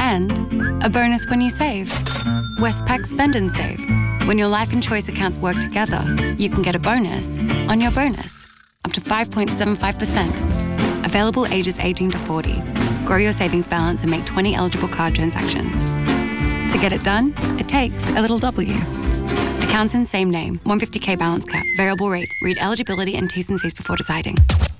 And a bonus when you save. Westpac Spend and Save. When your life and choice accounts work together, you can get a bonus on your bonus. Up to 5.75%. Available ages 18 to 40. Grow your savings balance and make 20 eligible card transactions. To get it done, it takes a little W. Accounts in same name. 150k balance cap. Variable rate. Read eligibility and T's and C's before deciding.